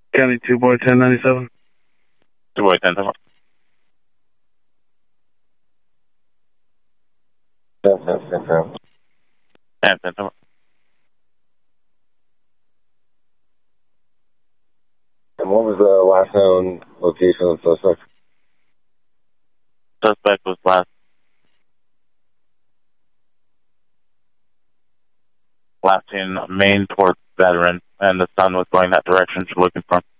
County 2 boy 1097. 2 boy 10. And 10. And what was the last known location of the suspect? Suspect was last seen Main towards Veteran, and the son was going that direction, looking for him.